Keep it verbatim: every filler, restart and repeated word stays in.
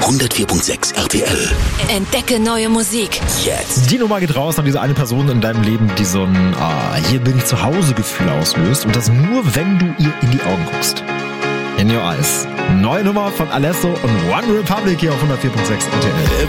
hundertvier Komma sechs R T L. Entdecke neue Musik. Jetzt. Die Nummer geht raus an diese eine Person in deinem Leben, die so ein ah, hier bin ich zu Hause Gefühl auslöst. Und das nur, wenn du ihr in die Augen guckst. In Your Eyes. Neue Nummer von Alesso und One Republic hier auf hundertvier Komma sechs R T L.